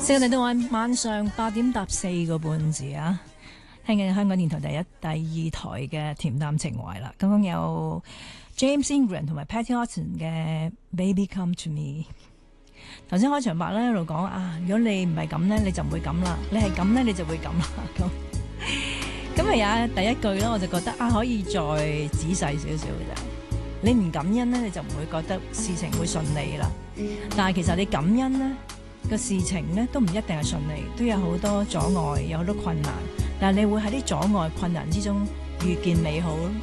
時間嚟到晚上8:04啊，聽緊香港電台第二台嘅恬淡情懷啦。剛剛有 James Ingram 同埋 Patty Austin 嘅 Baby Come to Me。頭先開場白咧一路講啊，如果你唔係咁咧，你就唔會咁啦；你係咁咧，你就會咁啦。咁啊，第一句咧，我就覺得啊，可以再仔細少少嘅啫。你唔感恩咧，你就唔會覺得事情會順利啦。但係其實你感恩咧，個事情咧都唔一定係順利，都有好多阻礙，有好多困難。但係你會喺啲阻礙困難之中遇見美好，